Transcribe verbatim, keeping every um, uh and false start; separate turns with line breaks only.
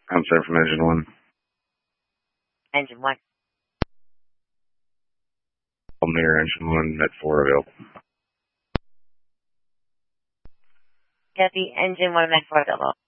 I'm sorry from engine one.
Engine one.
Mirror engine one, met four available.
Copy, engine one, met four available.